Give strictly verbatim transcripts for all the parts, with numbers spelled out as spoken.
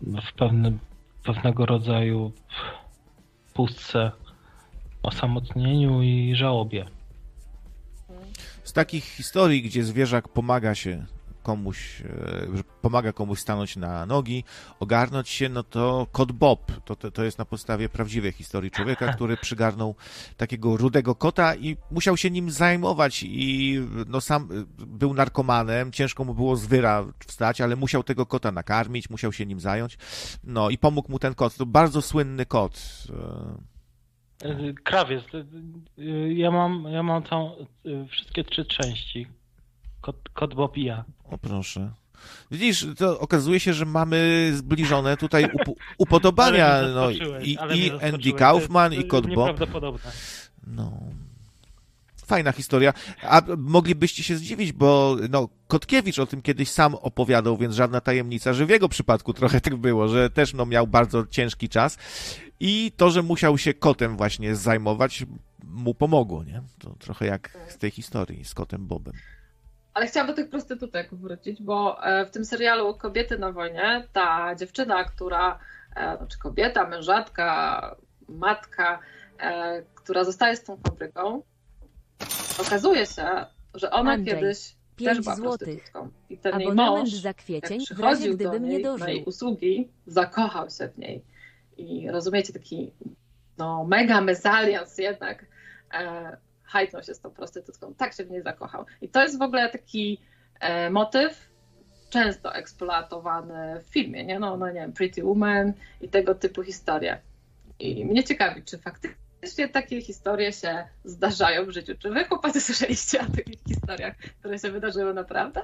w pewnym, pewnego rodzaju pustce, osamotnieniu i żałobie. Z takich historii, gdzie zwierzak pomaga się komuś, pomaga komuś stanąć na nogi, ogarnąć się, no to kot Bob, to, to, to jest na podstawie prawdziwej historii człowieka, który przygarnął takiego rudego kota i musiał się nim zajmować i no sam był narkomanem, ciężko mu było z wyra wstać, ale musiał tego kota nakarmić, musiał się nim zająć, no i pomógł mu ten kot, to bardzo słynny kot. Krawiec, ja mam, ja mam tam wszystkie trzy części. Kot, kot Bob i ja. O proszę. Widzisz, to okazuje się, że mamy zbliżone tutaj up- upodobania. No, i i Andy Kaufman, i kot Bob. Nieprawdopodobne. No. Fajna historia. A moglibyście się zdziwić, bo no, Kotkiewicz o tym kiedyś sam opowiadał, więc żadna tajemnica, że w jego przypadku trochę tak było, że też no, miał bardzo ciężki czas i to, że musiał się kotem właśnie zajmować, mu pomogło, nie? To trochę jak z tej historii z kotem Bobem. Ale chciałam do tych prostytutek wrócić, bo w tym serialu Kobiety na wojnie ta dziewczyna, która, znaczy kobieta, mężatka, matka, która zostaje z tą fabryką, okazuje się, że ona Andrzej, kiedyś też była prostytutką. I ten jej mąż, za kwiecień, jak przychodził do niej, na jej usługi, zakochał się w niej. I rozumiecie, taki no, mega mezalians jednak e, hajtnął się z tą prostytutką. Tak się w niej zakochał. I to jest w ogóle taki e, motyw często eksploatowany w filmie, nie? No, no nie wiem, Pretty Woman i tego typu historie. I mnie ciekawi, czy faktycznie takie historie się zdarzają w życiu. Czy wy, chłopacy, słyszeliście o takich historiach, które się wydarzyły naprawdę?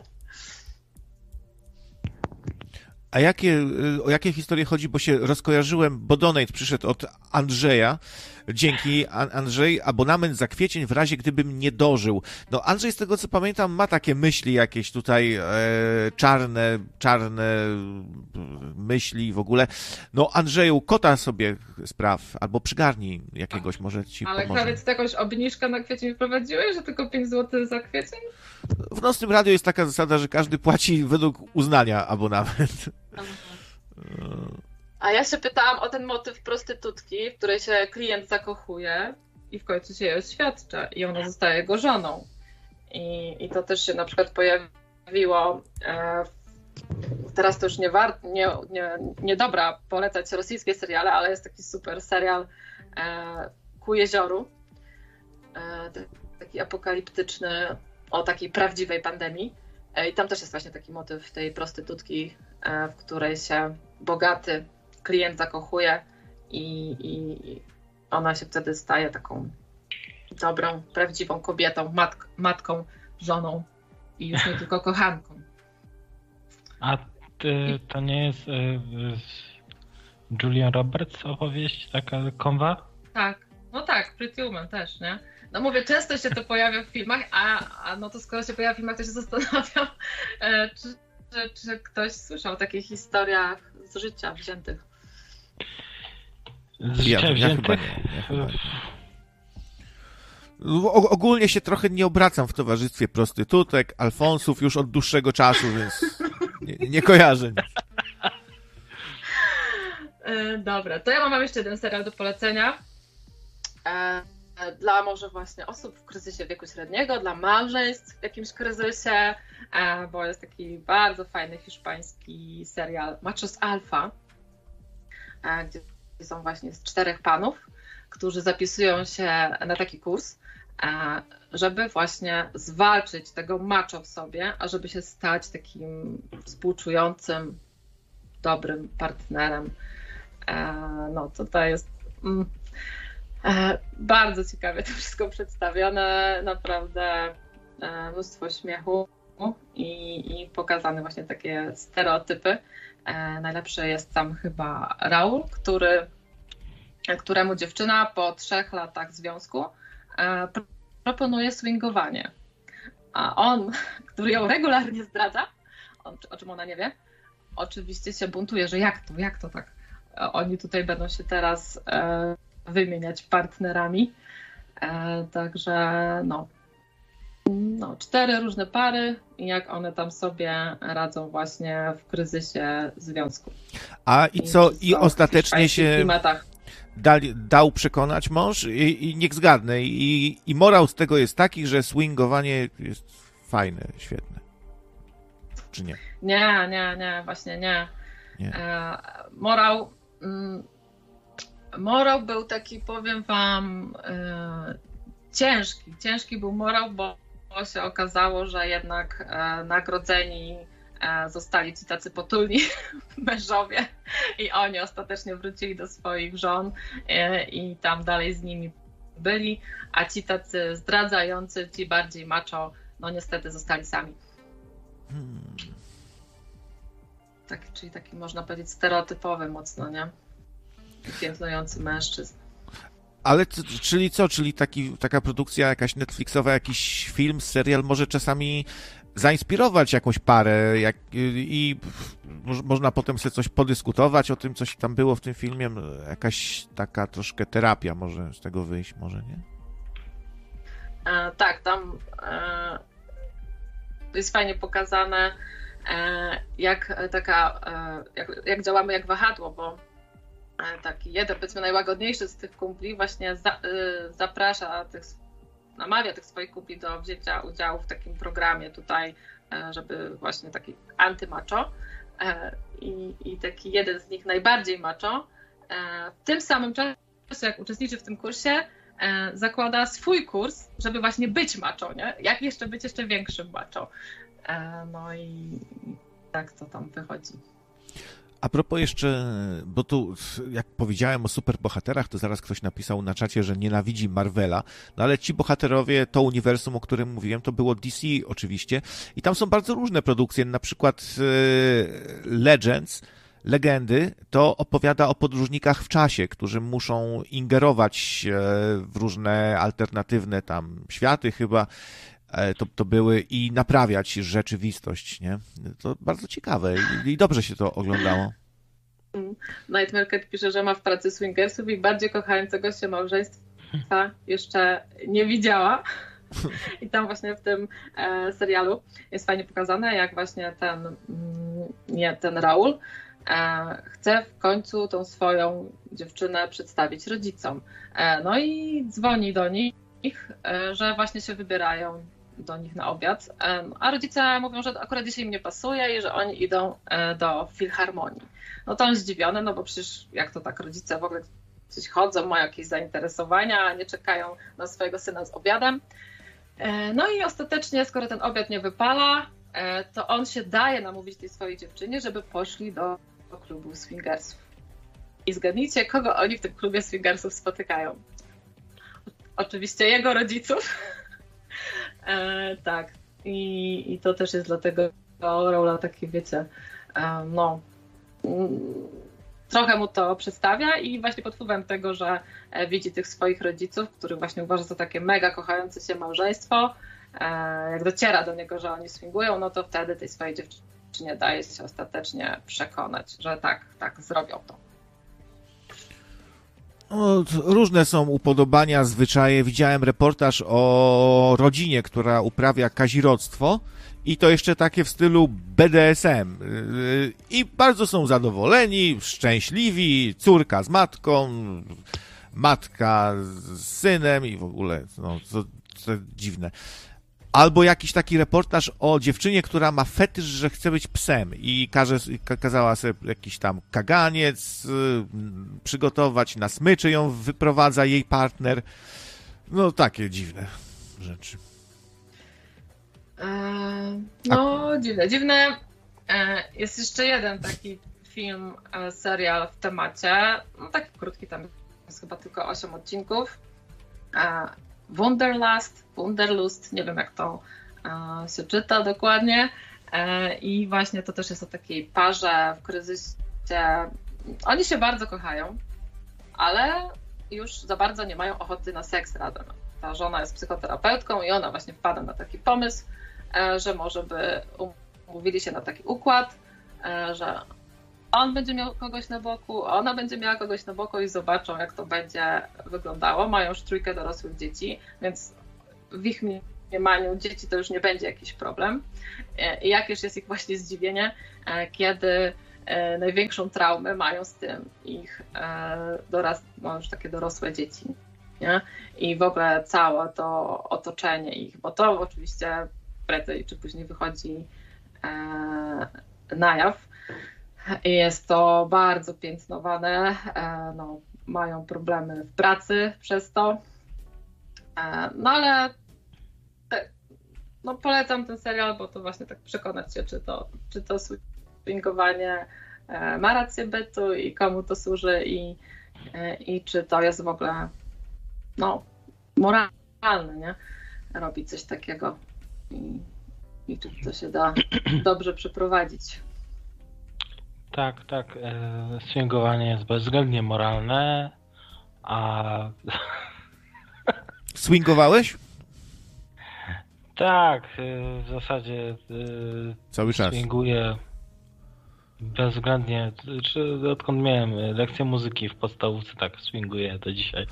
A jakie, o jakie historie chodzi? Bo się rozkojarzyłem, bo donate przyszedł od Andrzeja. Dzięki, Andrzej. Abonament za kwiecień w razie, gdybym nie dożył. No Andrzej, z tego co pamiętam, ma takie myśli jakieś tutaj e, czarne, czarne myśli w ogóle. No Andrzeju, kota sobie spraw, albo przygarnij jakiegoś, może ci Ale pomoże. Ale ty jakąś obniżkę na kwiecień wprowadziłeś, że tylko pięć złotych za kwiecień? W Nocnym Radiu jest taka zasada, że każdy płaci według uznania abonament. A ja się pytałam o ten motyw prostytutki, w której się klient zakochuje i w końcu się jej oświadcza i ona zostaje jego żoną. I, i to też się na przykład pojawiło, e, teraz to już nie, war, nie, nie, nie dobra polecać rosyjskie seriale, ale jest taki super serial e, Ku jezioru, e, taki apokaliptyczny, o takiej prawdziwej pandemii. I tam też jest właśnie taki motyw tej prostytutki, w której się bogaty klient zakochuje i, i ona się wtedy staje taką dobrą, prawdziwą kobietą, matk, matką, żoną i już nie tylko kochanką. A ty, to nie jest y, y, Julia Roberts opowieść taka konwa? Tak, no tak, Pretty Woman też, nie? No mówię, często się to pojawia w filmach, a, a no to skoro się pojawia w filmach, to się zastanawiam, e, czy, czy, czy ktoś słyszał o takich historiach z życia wziętych. Z życia ja, wziętych? Ja chyba nie, ja chyba nie. O, ogólnie się trochę nie obracam w towarzystwie prostytutek, alfonsów już od dłuższego czasu, więc nie, nie kojarzę. E, dobra, to ja mam jeszcze jeden serial do polecenia. E, Dla może właśnie osób w kryzysie wieku średniego, dla małżeństw w jakimś kryzysie, bo jest taki bardzo fajny hiszpański serial Machos Alfa, gdzie są właśnie z czterech panów, którzy zapisują się na taki kurs, żeby właśnie zwalczyć tego macho w sobie, a żeby się stać takim współczującym, dobrym partnerem. No to to jest... Bardzo ciekawie to wszystko przedstawione, naprawdę mnóstwo śmiechu i, i pokazane właśnie takie stereotypy. Najlepszy jest tam chyba Raul, który, któremu dziewczyna po trzech latach związku proponuje swingowanie. A on, który ją regularnie zdradza, o czym ona nie wie, oczywiście się buntuje, że jak to, jak to tak? Oni tutaj będą się teraz wymieniać partnerami. E, także no, no, cztery różne pary i jak one tam sobie radzą właśnie w kryzysie związku. A i co, i ostatecznie się klimatach. dali, dał przekonać mąż i, i niech zgadnę. I, I morał z tego jest taki, że swingowanie jest fajne, świetne. Czy nie? Nie, nie, nie, właśnie nie. nie. E, morał... Mm, morał był taki, powiem wam, e, ciężki. Ciężki był morał, bo się okazało, że jednak e, nagrodzeni e, zostali ci tacy potulni mężowie i oni ostatecznie wrócili do swoich żon e, i tam dalej z nimi byli, a ci tacy zdradzający, ci bardziej macho, no niestety zostali sami. Hmm. Tak, czyli taki, można powiedzieć, stereotypowy mocno, nie? Piętnujący mężczyzn. Ale c- czyli co? Czyli taki, taka produkcja jakaś Netflixowa, jakiś film, serial może czasami zainspirować jakąś parę jak, i, i można potem sobie coś podyskutować o tym, coś tam było w tym filmie. Jakaś taka troszkę terapia może z tego wyjść, może nie? E, tak, tam e, jest fajnie pokazane, e, jak taka, e, jak, jak działamy jak wahadło, bo taki jeden, powiedzmy, najłagodniejszy z tych kumpli właśnie za, y, zaprasza tych, namawia tych swoich kumpli do wzięcia udziału w takim programie tutaj, y, żeby właśnie taki anty-macho y, i, i taki jeden z nich najbardziej macho y, w tym samym czasie, jak uczestniczy w tym kursie, y, zakłada swój kurs, żeby właśnie być macho, nie? Jak jeszcze być jeszcze większym macho. Y, no i tak to tam wychodzi. A propos jeszcze, bo tu jak powiedziałem o superbohaterach, to zaraz ktoś napisał na czacie, że nienawidzi Marvela, no ale ci bohaterowie, to uniwersum, o którym mówiłem, to było D C oczywiście i tam są bardzo różne produkcje, na przykład Legends, Legendy, to opowiada o podróżnikach w czasie, którzy muszą ingerować w różne alternatywne tam światy chyba, To, to były i naprawiać rzeczywistość, nie? To bardzo ciekawe i, i dobrze się to oglądało. Nightmare Cat pisze, że ma w pracy swingersów i bardziej kochającego się małżeństwa jeszcze nie widziała. I tam właśnie w tym e, serialu jest fajnie pokazane, jak właśnie ten, mm, nie, ten Raul e, chce w końcu tą swoją dziewczynę przedstawić rodzicom. E, no i dzwoni do nich, e, że właśnie się wybierają do nich na obiad, a rodzice mówią, że akurat dzisiaj im nie pasuje i że oni idą do filharmonii. No to on zdziwiony, no bo przecież jak to tak, rodzice w ogóle gdzieś chodzą, mają jakieś zainteresowania, a nie czekają na swojego syna z obiadem. No i ostatecznie, skoro ten obiad nie wypala, to on się daje namówić tej swojej dziewczynie, żeby poszli do klubu swingersów. I zgadnijcie, kogo oni w tym klubie swingersów spotykają. Oczywiście jego rodziców. E, tak. I, I to też jest dlatego Raula taki, wiecie, e, no mm, trochę mu to przedstawia i właśnie pod wpływem tego, że e, widzi tych swoich rodziców, których właśnie uważa za takie mega kochające się małżeństwo, e, jak dociera do niego, że oni swingują, no to wtedy tej swojej dziewczynie daje się ostatecznie przekonać, że tak, tak, zrobią to. No, różne są upodobania, zwyczaje. Widziałem reportaż o rodzinie, która uprawia kazirodztwo i to jeszcze takie w stylu B D S M. I bardzo są zadowoleni, szczęśliwi, córka z matką, matka z synem i w ogóle, no, to, to dziwne. Albo jakiś taki reportaż o dziewczynie, która ma fetysz, że chce być psem i każe, kazała sobie jakiś tam kaganiec y, przygotować, na smyczy ją wyprowadza jej partner. No takie dziwne rzeczy. Eee, no A... dziwne, dziwne. Eee, jest jeszcze jeden taki film, e, serial w temacie, no taki krótki, tam jest chyba tylko osiem odcinków. Eee, Wunderlust, Wunderlust, nie wiem jak to e, się czyta dokładnie. E, I właśnie to też jest o takiej parze w kryzysie. Oni się bardzo kochają, ale już za bardzo nie mają ochoty na seks razem. Ta żona jest psychoterapeutką i ona właśnie wpada na taki pomysł, e, że może by umówili się na taki układ, e, że on będzie miał kogoś na boku, ona będzie miała kogoś na boku i zobaczą, jak to będzie wyglądało. Mają już trójkę dorosłych dzieci, więc w ich mniemaniu dzieci to już nie będzie jakiś problem. I jakież jest ich właśnie zdziwienie, kiedy największą traumę mają z tym ich dorast, no już takie dorosłe dzieci. Nie? I w ogóle całe to otoczenie ich, bo to oczywiście prędzej czy później wychodzi na jaw. Jest to bardzo piętnowane, no, mają problemy w pracy przez to, no ale no, polecam ten serial, bo to właśnie tak przekonać się, czy to, czy to swingowanie ma rację bytu i komu to służy i, i czy to jest w ogóle no, moralne, nie? Robić coś takiego i, i czy to się da dobrze przeprowadzić. Tak, tak. Swingowanie jest bezwzględnie moralne, a... Swingowałeś? Tak, w zasadzie cały czas swinguję bezwzględnie, czy odkąd miałem lekcję muzyki w podstawówce, tak swinguję do dzisiaj.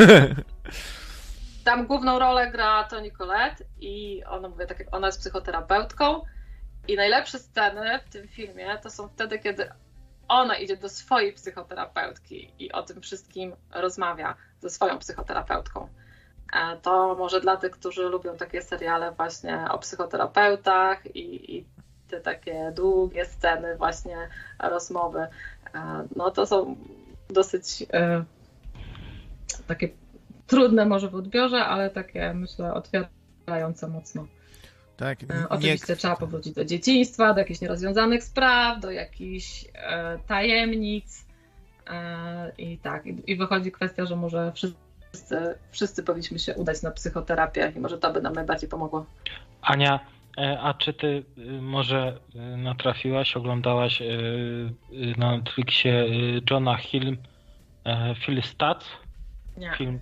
Tam główną rolę gra Toni Collette i ona, mówię tak jak ona jest psychoterapeutką i najlepsze sceny w tym filmie to są wtedy, kiedy ona idzie do swojej psychoterapeutki i o tym wszystkim rozmawia ze swoją psychoterapeutką. To może dla tych, którzy lubią takie seriale właśnie o psychoterapeutach i, i te takie długie sceny właśnie rozmowy, no to są dosyć e, takie trudne może w odbiorze, ale takie myślę otwierające mocno. Tak, e, oczywiście nie... trzeba powrócić do dzieciństwa, do jakichś nierozwiązanych spraw, do jakichś e, tajemnic e, i tak, i, i wychodzi kwestia, że może wszyscy Wszyscy, wszyscy powinniśmy się udać na psychoterapię i może to by nam najbardziej pomogło. Ania, a czy ty może natrafiłaś, oglądałaś na Netflixie Johna Hill Phil Stutz? Nie. Film.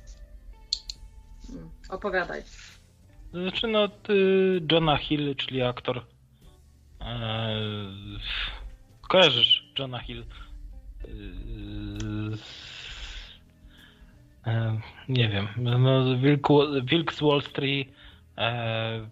Opowiadaj. Znaczy no Johna Hill, czyli aktor. Kojarzysz Johna Hill? Nie wiem, no, Wilku, Wilk z Wall Street, e,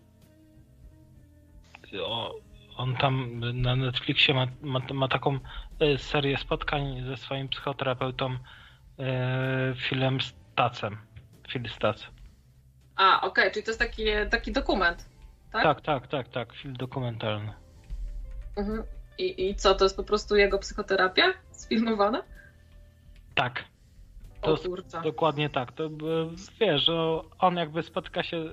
o, on tam na Netflixie ma, ma, ma taką serię spotkań ze swoim psychoterapeutą e, Philem Stutzem. Phil Stutz. A, okej, okay, czyli to jest taki, taki dokument, tak? Tak, tak, tak, tak, film dokumentalny. Mhm. I, I co, to jest po prostu jego psychoterapia sfilmowana? Tak. To dokładnie tak. To wiesz, on jakby spotyka się,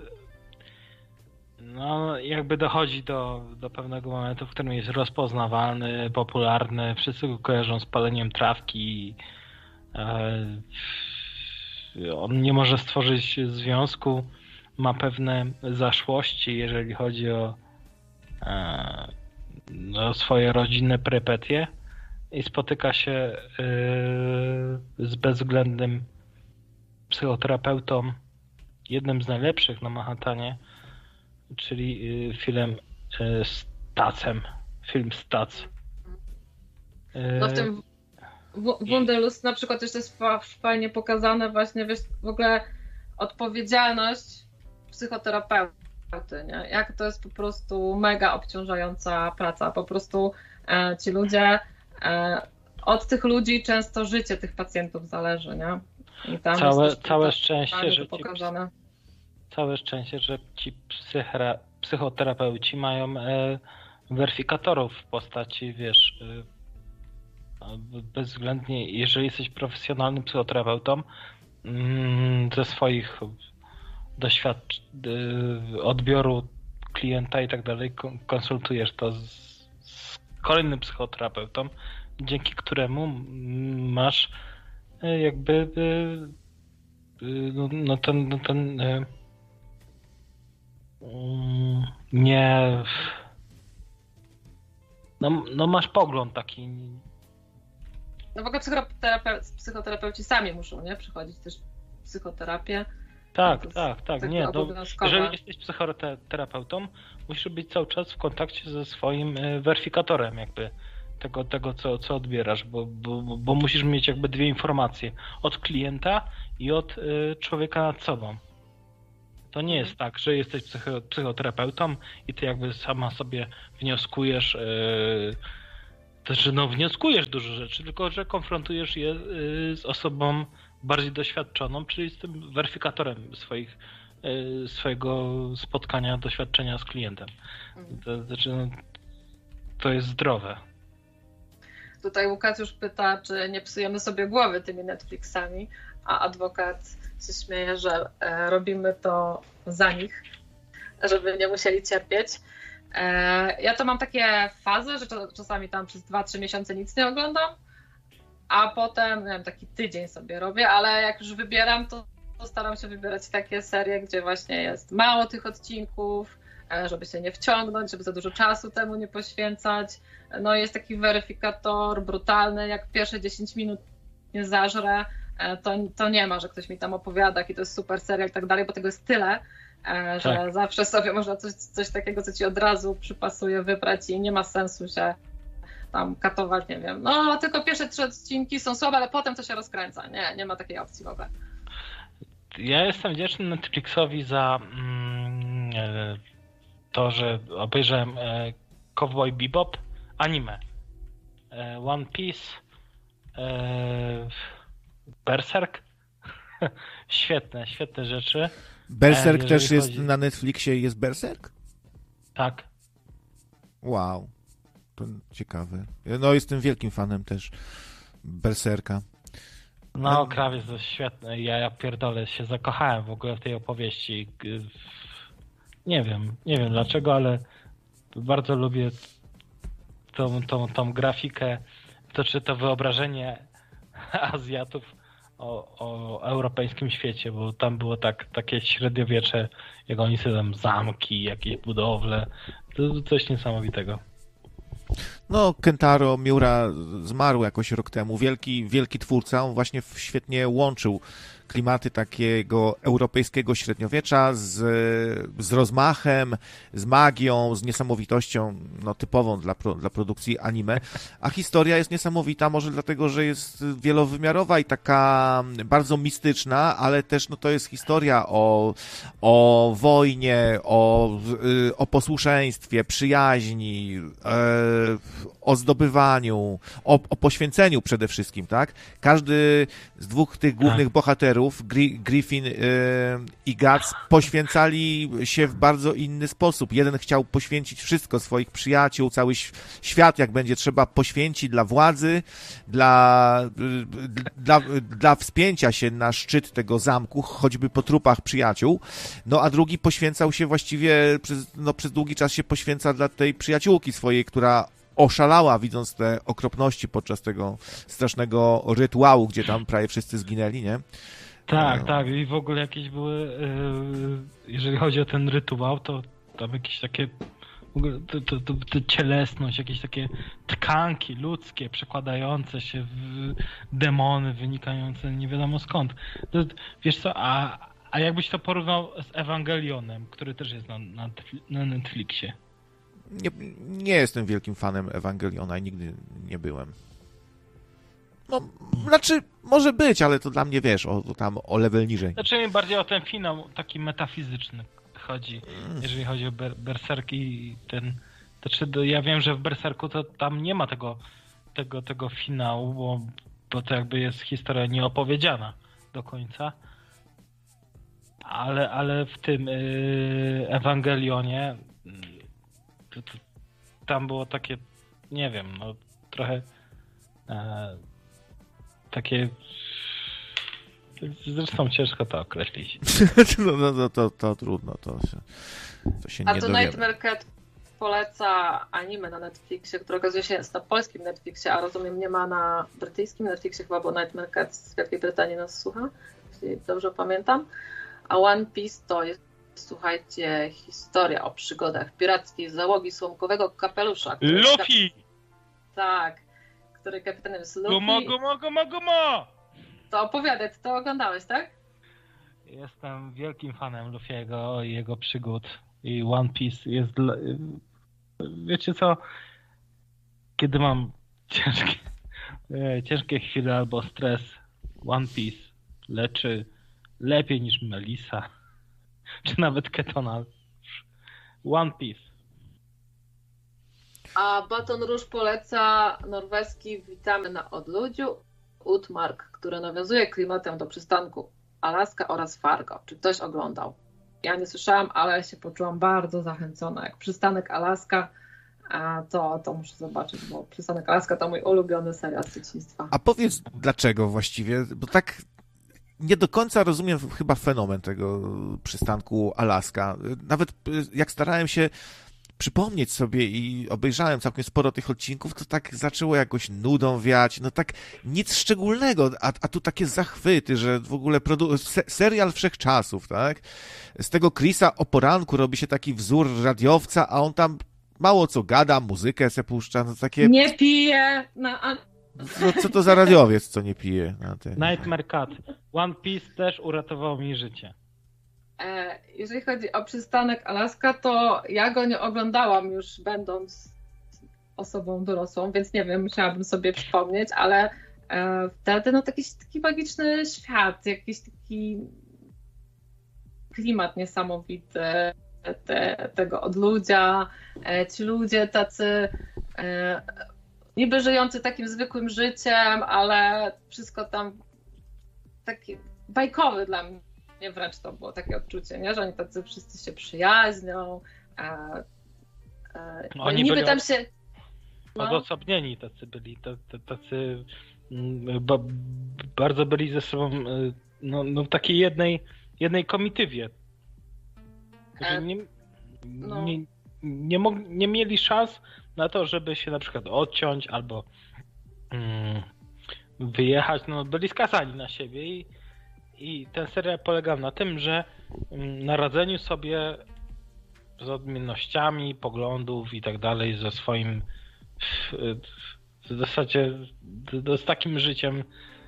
no jakby dochodzi do, do pewnego momentu, w którym jest rozpoznawalny, popularny, wszyscy go kojarzą z paleniem trawki. On nie może stworzyć związku, ma pewne zaszłości, jeżeli chodzi o, o swoje rodzinne perypetie. I spotyka się yy, z bezwzględnym psychoterapeutą, jednym z najlepszych na Manhattanie, czyli yy, Philem yy, Stutzem. Film Stutz. Yy, no w tym Wunderlust na przykład też jest fajnie pokazane właśnie, wiesz, w ogóle odpowiedzialność psychoterapeuty, nie? Jak to jest po prostu mega obciążająca praca. Po prostu e, ci ludzie od tych ludzi często życie tych pacjentów zależy, nie? I tam całe jest całe szczęście, że ci, pokazane. Całe szczęście, że ci psychra, psychoterapeuci mają e, weryfikatorów w postaci, wiesz, e, bezwzględnie, jeżeli jesteś profesjonalnym psychoterapeutą, mm, ze swoich doświadczeń, e, odbioru klienta i tak dalej, konsultujesz to z, z kolejnym psychoterapeutą, dzięki któremu masz jakby no ten, no ten nie no, no masz pogląd taki. No w ogóle psychoterapeuci, psychoterapeuci sami muszą, nie? Przychodzić też psychoterapię. Tak, tak, tak. Nie, no, jeżeli jesteś psychoterapeutą, musisz być cały czas w kontakcie ze swoim weryfikatorem jakby tego, tego co, co odbierasz, bo, bo, bo musisz mieć jakby dwie informacje. Od klienta i od y, człowieka nad sobą. To nie jest tak, że jesteś psycho, psychoterapeutą i ty jakby sama sobie wnioskujesz, yy, to, że no wnioskujesz dużo rzeczy, tylko że konfrontujesz je yy, z osobą bardziej doświadczoną, czyli z tym weryfikatorem swoich, yy, swojego spotkania, doświadczenia z klientem. To znaczy, no, to jest zdrowe. Tutaj Łukasz już pyta, czy nie psujemy sobie głowy tymi Netflixami, a adwokat się śmieje, że e, robimy to za nich, żeby nie musieli cierpieć. E, ja to mam takie fazy, że czasami tam przez dwa trzy miesiące nic nie oglądam, a potem nie wiem, taki tydzień sobie robię, ale jak już wybieram, to, to staram się wybierać takie serie, gdzie właśnie jest mało tych odcinków, e, żeby się nie wciągnąć, żeby za dużo czasu temu nie poświęcać. No jest taki weryfikator brutalny, jak pierwsze dziesięć minut nie zażrę, to, to nie ma, że ktoś mi tam opowiada, jaki to jest super serial i tak dalej, bo tego jest tyle, że tak. Zawsze sobie można coś, coś takiego, co ci od razu przypasuje, wybrać i nie ma sensu się tam katować, nie wiem, no tylko pierwsze trzy odcinki są słabe, ale potem to się rozkręca. Nie, nie ma takiej opcji w ogóle. Ja jestem wdzięczny Netflixowi za mm, to, że obejrzałem e, Cowboy Bebop, anime, e, One Piece, e, Berserk. Świetne, świetne rzeczy. Berserk e, też jest chodzi... na Netflixie, jest Berserk? Tak. Wow, to ciekawe. No jestem wielkim fanem też Berserka. No, krawiec to świetny. Ja, ja pierdolę, się zakochałem w ogóle w tej opowieści. Nie wiem, nie wiem dlaczego, ale bardzo lubię tą, tą, tą grafikę, to czy to wyobrażenie Azjatów o, o europejskim świecie, bo tam było tak, takie średniowiecze, jak oni sobie tam zamki, jakieś budowle. To coś niesamowitego. No, Kentaro Miura zmarł jakoś rok temu. Wielki, wielki twórca. On właśnie świetnie łączył klimaty takiego europejskiego średniowiecza z, z rozmachem, z magią, z niesamowitością no, typową dla, pro, dla produkcji anime. A historia jest niesamowita, może dlatego, że jest wielowymiarowa i taka bardzo mistyczna, ale też no, to jest historia o, o wojnie, o, o posłuszeństwie, przyjaźni, o zdobywaniu, o, o poświęceniu przede wszystkim, tak? Każdy z dwóch tych głównych tak. bohaterów, Griffin yy, i Guts, poświęcali się w bardzo inny sposób. Jeden chciał poświęcić wszystko, swoich przyjaciół, cały świat, jak będzie trzeba, poświęcić dla władzy, dla, yy, dla, dla wspięcia się na szczyt tego zamku, choćby po trupach przyjaciół. No a drugi poświęcał się właściwie, przez, no, przez długi czas się poświęca dla tej przyjaciółki swojej, która oszalała, widząc te okropności podczas tego strasznego rytuału, gdzie tam prawie wszyscy zginęli, nie? Tak, tak. I w ogóle jakieś były, jeżeli chodzi o ten rytuał, to tam jakieś takie, w ogóle to, to, to, to cielesność, jakieś takie tkanki ludzkie przekładające się w demony wynikające nie wiadomo skąd. To, wiesz co, a, a jakbyś to porównał z Ewangelionem, który też jest na, na, na Netflixie? Nie, nie jestem wielkim fanem Ewangeliona i nigdy nie byłem. No, znaczy, może być, ale to dla mnie, wiesz, o, tam o level niżej. Znaczy mi bardziej o ten finał taki metafizyczny chodzi, jeżeli chodzi o ber- Berserk i ten... Znaczy, ja wiem, że w Berserku to tam nie ma tego, tego, tego finału, bo, bo to jakby jest historia nieopowiedziana do końca. Ale, ale w tym yy, Ewangelionie to, to, tam było takie, nie wiem, no trochę e, takie, zresztą ciężko to określić. no, no, no to, to trudno, to się, to się A nie to dowiemy. Nightmare Cat poleca anime na Netflixie, które okazuje się jest na polskim Netflixie, a rozumiem nie ma na brytyjskim Netflixie chyba, bo Nightmare Cat z Wielkiej Brytanii nas słucha, jeśli dobrze pamiętam. A One Piece to jest, słuchajcie, historia o przygodach pirackiej załogi Słomkowego Kapelusza. Luffy! Tak, który kapitanem jest Luffy. Gumo, gumo, gumo, gumo! To opowiadaj, ty to oglądałeś, tak? Jestem wielkim fanem Luffy'ego i jego przygód. I One Piece jest... Dla... Wiecie co? Kiedy mam ciężkie, ciężkie chwile albo stres, One Piece leczy lepiej niż Melissa. czy nawet Ketona. One Piece. A Baton Rouge poleca norweski Witamy na odludziu Utmark, który nawiązuje klimatem do przystanku Alaska oraz Fargo. Czy ktoś oglądał? Ja nie słyszałam, ale się poczułam bardzo zachęcona. Jak przystanek Alaska, to, to muszę zobaczyć, bo przystanek Alaska to mój ulubiony serial z dzieciństwa. A powiedz dlaczego właściwie, bo tak nie do końca rozumiem chyba fenomen tego przystanku Alaska. Nawet jak starałem się przypomnieć sobie i obejrzałem całkiem sporo tych odcinków, to tak zaczęło jakoś nudą wiać, no tak nic szczególnego, a, a tu takie zachwyty, że w ogóle produ- se- serial wszechczasów, tak? Z tego Chrisa o poranku robi się taki wzór radiowca, a on tam mało co gada, muzykę se puszcza, no takie... Nie pije na... No co to za radiowiec, co nie pije? Na te... Nightmare Cat. One Piece też uratował mi życie. Jeżeli chodzi o przystanek Alaska, to ja go nie oglądałam już będąc osobą dorosłą, więc nie wiem, musiałabym sobie przypomnieć, ale wtedy no taki, taki magiczny świat, jakiś taki klimat niesamowity te, tego odludzia, ci ludzie tacy niby żyjący takim zwykłym życiem, ale wszystko tam taki bajkowy dla mnie. Nie, wręcz to było takie odczucie, nie? Że oni tacy wszyscy się przyjaźnią. A, a, oni niby byli tam się. No. Odosobnieni tacy byli, tacy, tacy ba, bardzo byli ze sobą no, no, w takiej jednej, jednej komitywie. Że nie, no. nie, nie, mog, nie mieli szans na to, żeby się na przykład odciąć albo mm, wyjechać. No, byli skazani na siebie i I ten serial polegał na tym, że na radzeniu sobie z odmiennościami poglądów i tak dalej, ze swoim w zasadzie z takim życiem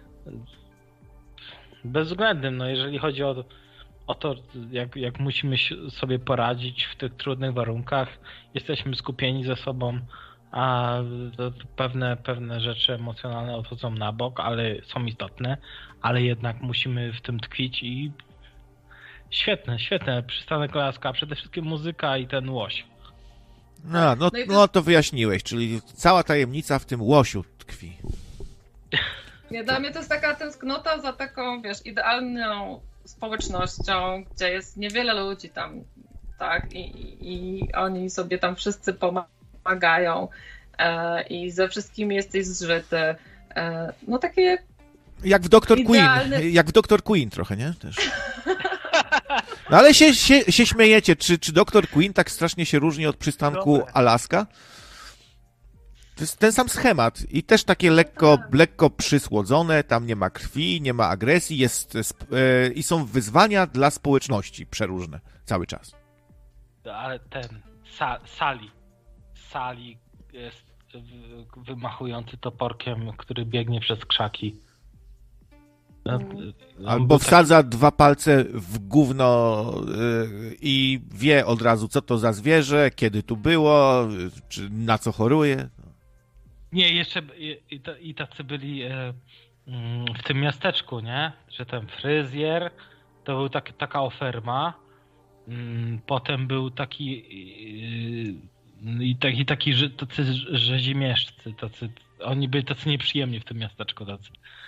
bezwzględnym. No jeżeli chodzi o, o to, jak, jak musimy sobie poradzić w tych trudnych warunkach, jesteśmy skupieni ze sobą, a pewne, pewne rzeczy emocjonalne odchodzą na bok, ale są istotne, ale jednak musimy w tym tkwić i świetne, świetne. Przystanek Alaska, przede wszystkim muzyka i ten łoś. No, no, no to wyjaśniłeś, czyli cała tajemnica w tym łosiu tkwi. Nie, dla mnie to jest taka tęsknota za taką, wiesz, idealną społecznością, gdzie jest niewiele ludzi tam, tak, i, i oni sobie tam wszyscy pomagają e, i ze wszystkimi jesteś zżyty. E, no takie jak w doktor idealny... Queen, jak w doktor Queen trochę, nie? Też. No ale się, się, się śmiejecie, czy, czy doktor Queen tak strasznie się różni od przystanku Dobre. Alaska? To jest ten sam schemat i też takie lekko, lekko przysłodzone, tam nie ma krwi, nie ma agresji, jest yy, i są wyzwania dla społeczności przeróżne cały czas. Ale ten Sa- Sali, Sali jest wymachujący toporkiem, który biegnie przez krzaki. Albo wsadza taki... dwa palce w gówno yy, i wie od razu, co to za zwierzę, kiedy tu było, czy na co choruje. Nie, jeszcze i, i tacy byli e, w tym miasteczku, nie? Że ten fryzjer, to był tak, taka oferma, potem był taki i taki, taki że, tacy rzezimieszcy, tacy, oni byli tacy nieprzyjemni w tym miasteczku, tacy.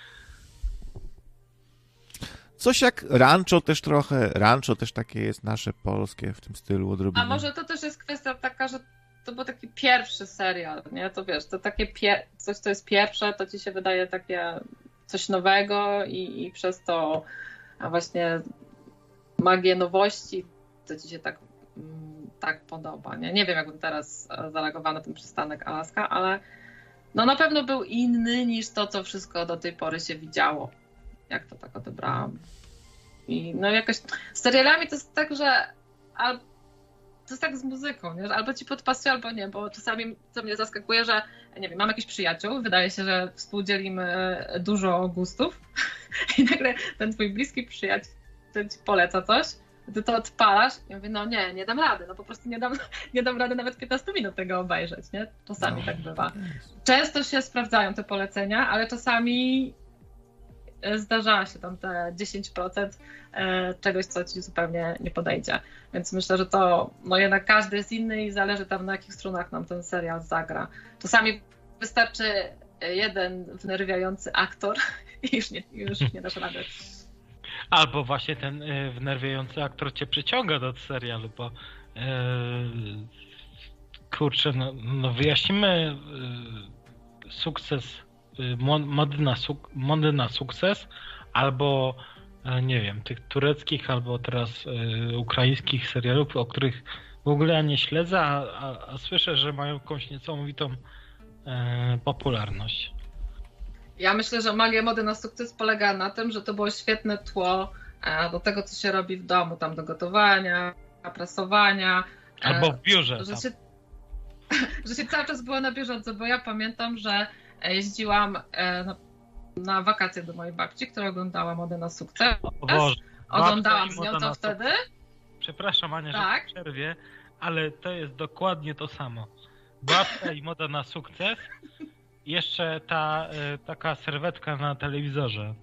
Coś jak Rancho też trochę, Rancho też takie jest nasze polskie w tym stylu odrobinę. A może to też jest kwestia taka, że to był taki pierwszy serial, nie? To wiesz, to takie pie... coś, co jest pierwsze, to ci się wydaje takie coś nowego i, i przez to właśnie magię nowości, to ci się tak, tak podoba, nie? Nie wiem, jakbym teraz zareagowała na ten przystanek Alaska, ale no na pewno był inny niż to, co wszystko do tej pory się widziało. Jak to tak odebrałam. I no jakoś z serialami to jest tak, że al... to jest tak z muzyką, nie? Że albo ci podpasuje, albo nie, bo czasami co mnie zaskakuje, że nie wiem, mam jakiś przyjaciół, wydaje się, że współdzielimy dużo gustów i nagle ten twój bliski przyjaciel ci poleca coś, ty to odpalasz i mówię, no nie, nie dam rady, no po prostu nie dam, nie dam rady nawet piętnaście minut tego obejrzeć, nie? Czasami no. tak bywa. Często się sprawdzają te polecenia, ale czasami zdarzała się tam te dziesięć procent czegoś, co ci zupełnie nie podejdzie. Więc myślę, że to no jednak każdy jest inny i zależy tam, na jakich strunach nam ten serial zagra. Czasami wystarczy jeden wnerwiający aktor i już nie, już nie dasz rady. Albo właśnie ten y, wnerwiający aktor cię przyciąga do serialu, bo yy, kurczę, no, no wyjaśnimy y, sukces, y, mody, na suk- mody na sukces, albo y, nie wiem, tych tureckich, albo teraz y, ukraińskich serialów, o których w ogóle ja nie śledzę, a, a, a słyszę, że mają jakąś niesamowitą y, popularność. Ja myślę, że magia mody na sukces polega na tym, że to było świetne tło do tego, co się robi w domu, tam do gotowania, prasowania. Albo w biurze. Że się, że się cały czas było na bieżąco, bo ja pamiętam, że jeździłam na, na wakacje do mojej babci, która oglądała modę na sukces. O Boże, oglądałam z nią to wtedy. Przepraszam, Ania, tak? że przerwie, ale to jest dokładnie to samo. Babcia i moda na sukces. Jeszcze ta y, taka serwetka na telewizorze.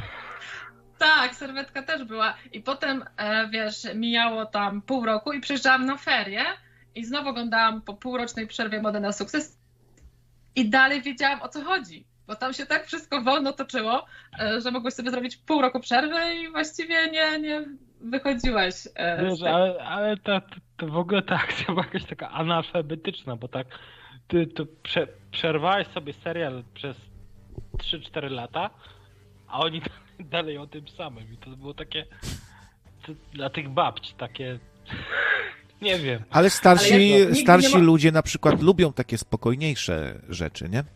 Tak, serwetka też była. I potem, e, wiesz, mijało tam pół roku i przyjeżdżałam na ferie i znowu oglądałam po półrocznej przerwie modę na sukces i dalej wiedziałam, o co chodzi. Bo tam się tak wszystko wolno toczyło, e, że mogłeś sobie zrobić pół roku przerwy i właściwie nie, nie wychodziłeś. E, wiesz, ale, ale to, to w ogóle ta akcja była jakaś taka analfabetyczna, bo tak ty, ty prze, przerwałeś sobie serial przez trzy cztery lata, a oni dalej o tym samym. I to było takie to dla tych babci takie nie wiem. Ale starsi, Ale starsi ma... ludzie na przykład lubią takie spokojniejsze rzeczy, nie?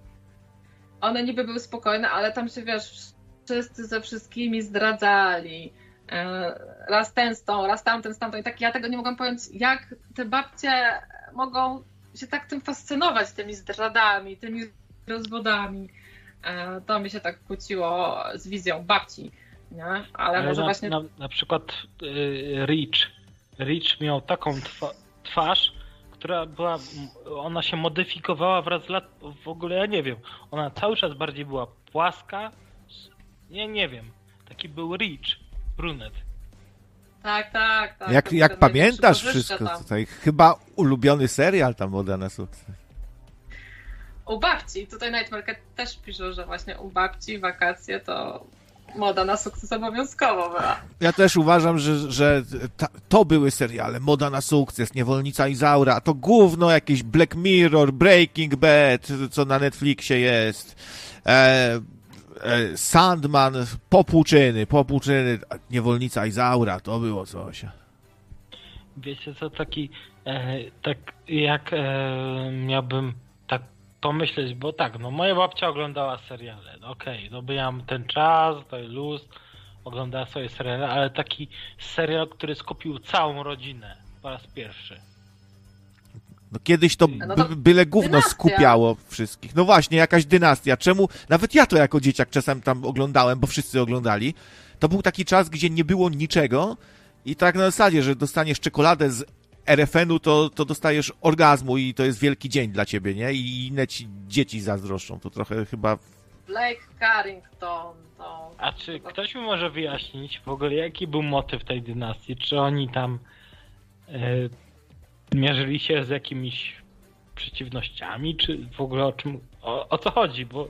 One niby były spokojne, ale tam się, wiesz, wszyscy ze wszystkimi zdradzali. Raz ten z tą, raz tamten z tamtą. I tak ja tego nie mogłam pojąć, jak te babcie mogą się tak tym fascynować, tymi zdradami, tymi rozwodami. To mi się tak kłóciło z wizją babci, nie? Ale, Ale może na, właśnie... Na, na przykład y, Rich. Rich miał taką twa, twarz, która była, ona się modyfikowała wraz z lat, w ogóle ja nie wiem, ona cały czas bardziej była płaska, nie, nie wiem, taki był Rich, brunet. Tak, tak, tak. Jak, jak pamiętasz wszystko tam. Tutaj, chyba ulubiony serial tam moda na sukces. U babci, tutaj Night Market też pisze, że właśnie u babci wakacje to moda na sukces obowiązkowo była. Ja też uważam, że, że ta, to były seriale, moda na sukces, Niewolnica Izaura, a to gówno jakieś Black Mirror, Breaking Bad, co na Netflixie jest, e, e, Sandman, Popłuczyny, Popłuczyny, Niewolnica Izaura, to było coś. Wiecie co, taki, e, tak jak e, miałbym tak pomyśleć, bo tak, no moja babcia oglądała seriale, no okej, okay, no by ja mam ten czas, to luz, oglądała swoje seriale, ale taki serial, który skupił całą rodzinę po raz pierwszy. No kiedyś to, no to by, byle gówno dynastia skupiało wszystkich. No właśnie, jakaś dynastia. Czemu? Nawet ja to jako dzieciak czasem tam oglądałem, bo wszyscy oglądali. To był taki czas, gdzie nie było niczego i tak na zasadzie, że dostaniesz czekoladę z er ef en u, to, to dostajesz orgazmu i to jest wielki dzień dla ciebie, nie? I inne ci dzieci zazdroszczą. To trochę chyba... Blake Carrington to... A czy ktoś mi może wyjaśnić w ogóle, jaki był motyw tej dynastii? Czy oni tam e, mierzyli się z jakimiś przeciwnościami? Czy w ogóle o czym... O, o co chodzi? Bo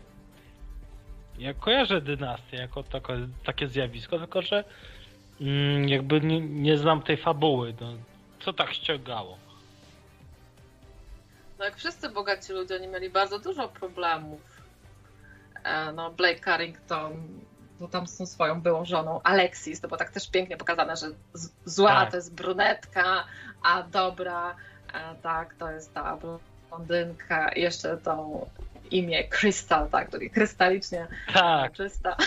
ja kojarzę dynastię jako tako, takie zjawisko, tylko że mm, jakby nie, nie znam tej fabuły. No, co tak ściągało? No jak wszyscy bogaci ludzie, oni mieli bardzo dużo problemów. No Blake Carrington, to tam z tą swoją byłą żoną Alexis, to było tak też pięknie pokazane, że zła tak. To jest brunetka, a dobra, tak, to jest ta blondynka. I jeszcze to imię Crystal, tak, czyli krystalicznie tak. czysta.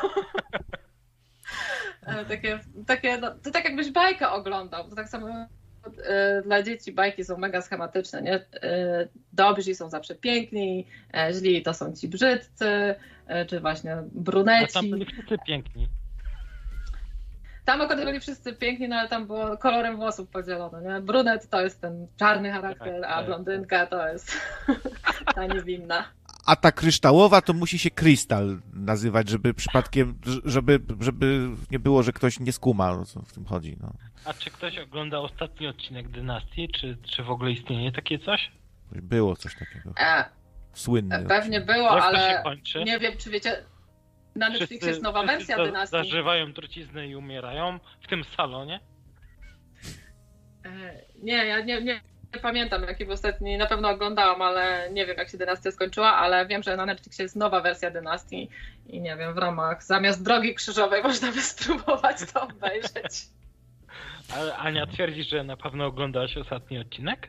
takie, takie, no, to tak jakbyś bajkę oglądał, to tak samo dla dzieci bajki są mega schematyczne, nie? Dobrzy są zawsze piękni, źli to są ci brzydcy, czy właśnie bruneci. A tam byli wszyscy piękni. Tam akurat byli wszyscy piękni, no ale tam było kolorem włosów podzielone, nie? Brunet to jest ten czarny charakter, tak, a blondynka to jest ta niewinna. a ta kryształowa to musi się Krystal nazywać, żeby przypadkiem, żeby, żeby nie było, że ktoś nie skuma, o co w tym chodzi. No. A czy ktoś ogląda ostatni odcinek Dynastii? Czy, czy w ogóle istnieje takie coś? Było coś takiego. E, Słynny. Pewnie odcinek. było, Jak to ale się kończy? nie wiem, czy wiecie, na Netflixie Wszyscy, jest nowa wszyscy wersja za, Dynastii. zażywają truciznę i umierają w tym salonie? E, Nie, ja nie, nie, nie pamiętam, jaki był ostatni, na pewno oglądałam, ale nie wiem, jak się Dynastia skończyła, ale wiem, że na Netflixie jest nowa wersja Dynastii i nie wiem, w ramach zamiast Drogi Krzyżowej można by spróbować to obejrzeć. Ale Ania twierdzi, że na pewno oglądałaś ostatni odcinek?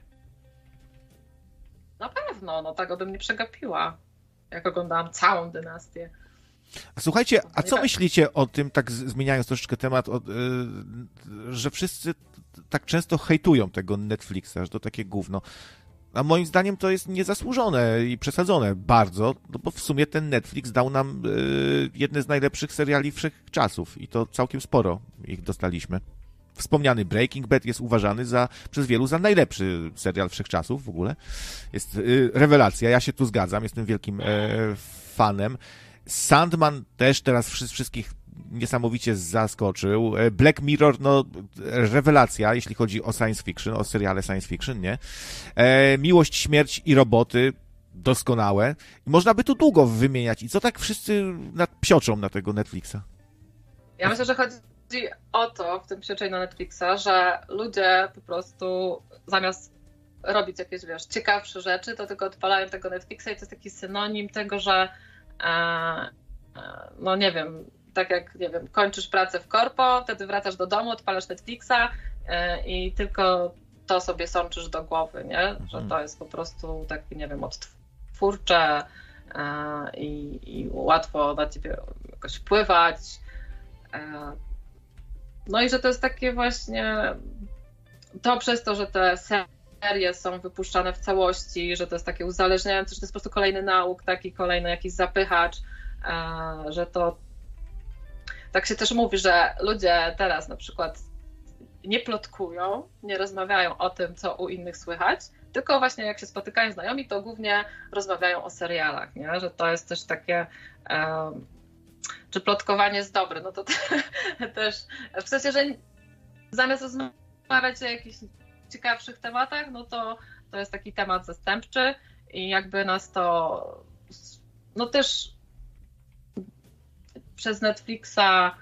Na pewno, no tego bym nie przegapiła, jak oglądałam całą Dynastię. A słuchajcie, a co myślicie o tym, tak zmieniając troszeczkę temat, o, yy, że wszyscy tak często hejtują tego Netflixa, że to takie gówno. A moim zdaniem to jest niezasłużone i przesadzone bardzo, no bo w sumie ten Netflix dał nam yy, jedne z najlepszych seriali wszechczasów i to całkiem sporo ich dostaliśmy. Wspomniany Breaking Bad jest uważany za, przez wielu za najlepszy serial wszechczasów w ogóle. Jest yy, rewelacja, ja się tu zgadzam, jestem wielkim yy, fanem. Sandman też teraz wszystkich niesamowicie zaskoczył. Black Mirror, no rewelacja, jeśli chodzi o science fiction, o seriale science fiction, nie? E, Miłość, Śmierć i Roboty, doskonałe. I można by tu długo wymieniać. I co tak wszyscy nad, psioczą na tego Netflixa? Ja myślę, że chodzi o to w tym psioczeniu na Netflixa, że ludzie po prostu zamiast robić jakieś, wiesz, ciekawsze rzeczy, to tylko odpalają tego Netflixa i to jest taki synonim tego, że e, no nie wiem, tak jak, nie wiem, kończysz pracę w korpo, wtedy wracasz do domu, odpalasz Netflixa e, i tylko to sobie sączysz do głowy, nie? Że to jest po prostu takie, nie wiem, odtwórcze e, i, i łatwo na ciebie jakoś wpływać. E, no i że to jest takie właśnie to przez to, że te serie są wypuszczane w całości, że to jest takie uzależniające, że to jest po prostu kolejny nauk, taki kolejny jakiś zapychacz, e, że to tak się też mówi, że ludzie teraz na przykład nie plotkują, nie rozmawiają o tym, co u innych słychać, tylko właśnie jak się spotykają znajomi, to głównie rozmawiają o serialach, nie? Że to jest też takie, um, czy plotkowanie jest dobre, no to te, też, w sensie, że zamiast rozmawiać o jakichś ciekawszych tematach, no to to jest taki temat zastępczy i jakby nas to, no też przez Netflixa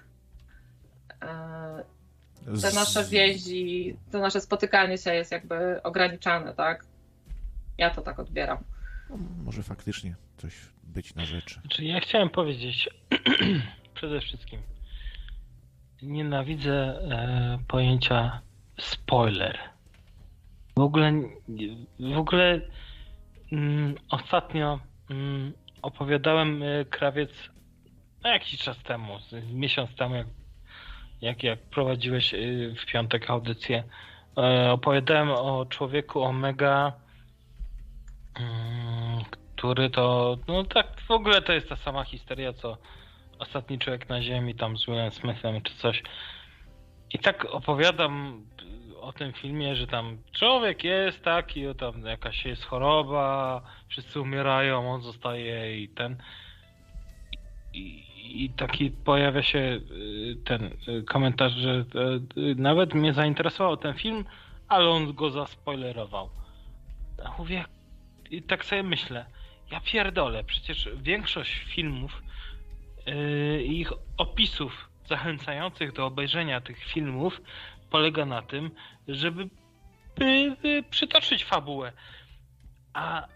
te nasze więzi, to nasze spotykanie się jest jakby ograniczane, tak? Ja to tak odbieram. No, może faktycznie coś być na rzeczy. Znaczy, ja chciałem powiedzieć przede wszystkim, nienawidzę e, pojęcia spoiler. W ogóle w ogóle mm, ostatnio mm, opowiadałem e, Krawiec no jakiś czas temu, miesiąc temu, jak, jak, jak prowadziłeś w piątek audycję, opowiadałem o człowieku Omega, który to, no tak w ogóle to jest ta sama historia, co Ostatni Człowiek na Ziemi, tam z Willem Smithem czy coś. I tak opowiadam o tym filmie, że tam człowiek jest taki, o tam jakaś jest choroba, wszyscy umierają, on zostaje i ten... I, I taki pojawia się ten komentarz, że nawet mnie zainteresował ten film, ale on go zaspoilerował. Ja mówię, i tak sobie myślę, ja pierdolę, przecież większość filmów i ich opisów zachęcających do obejrzenia tych filmów polega na tym, żeby by, by przytoczyć fabułę. A